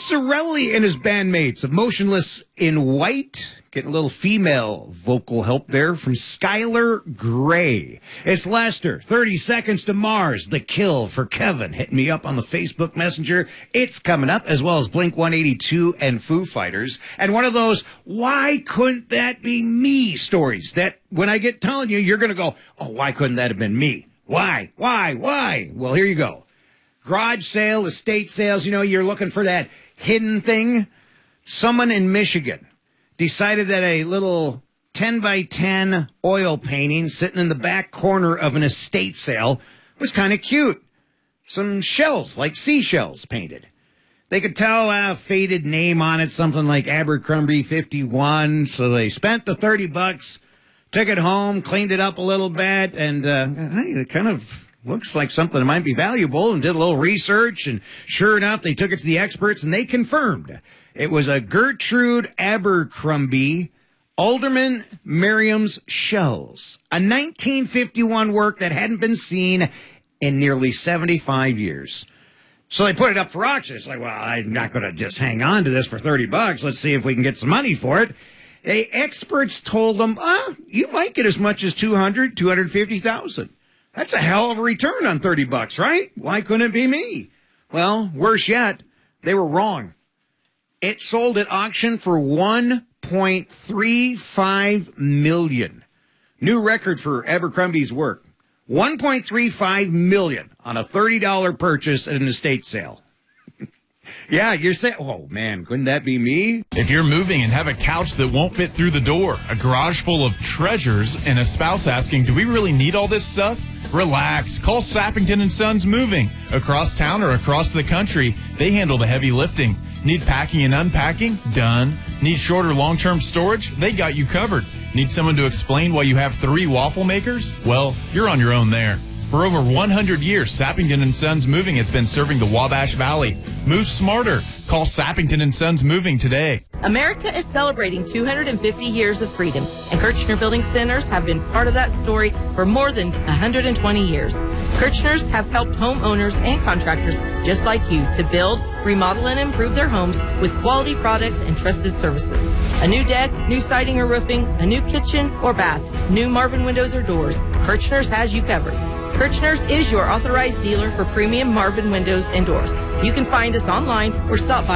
Sorelli and his bandmates of Motionless in White. Getting a little female vocal help there from Skylar Grey. It's Lester, 30 Seconds to Mars, The Kill for Kevin. Hit me up on the Facebook Messenger. It's coming up, as well as Blink-182 and Foo Fighters. And one of those, why couldn't that be me stories that when I get telling you, you're going to go, oh, why couldn't that have been me? Why? Well, here you go. Garage sale, estate sales, you're looking for that hidden thing. Someone in Michigan decided that a little 10 by 10 oil painting sitting in the back corner of an estate sale was kind of cute. Some shells, like seashells, painted. They could tell a faded name on it, something like Abercrombie 51. So they spent the $30, took it home, cleaned it up a little bit, and it kind of looks like something that might be valuable, and did a little research. And sure enough, they took it to the experts, and they confirmed it was a Gertrude Abercrombie Alderman Merriam's shells, a 1951 work that hadn't been seen in nearly 75 years. So they put it up for auction. It's like, well, I'm not going to just hang on to this for $30. Let's see if we can get some money for it. The experts told them, you might get as much as $250,000. That's a hell of a return on $30, right? Why couldn't it be me? Well, worse yet, they were wrong. It sold at auction for $1.35 million. New record for Abercrombie's work. $1.35 million on a $30 purchase at an estate sale. Yeah, you're saying, oh, man, couldn't that be me? If you're moving and have a couch that won't fit through the door, a garage full of treasures, and a spouse asking, do we really need all this stuff? Relax. Call Sappington & Sons Moving. Across town or across the country, they handle the heavy lifting. Need packing and unpacking? Done. Need short or long-term storage? They got you covered. Need someone to explain why you have 3 waffle makers? Well, you're on your own there. For over 100 years, Sappington & Sons Moving has been serving the Wabash Valley. Move smarter. Call Sappington & Sons Moving today. America is celebrating 250 years of freedom, and Kirchner Building Centers have been part of that story for more than 120 years. Kirchners have helped homeowners and contractors just like you to build, remodel, and improve their homes with quality products and trusted services. A new deck, new siding or roofing, a new kitchen or bath, new Marvin windows or doors, Kirchners has you covered. Kirchners is your authorized dealer for premium Marvin windows and doors. You can find us online or stop by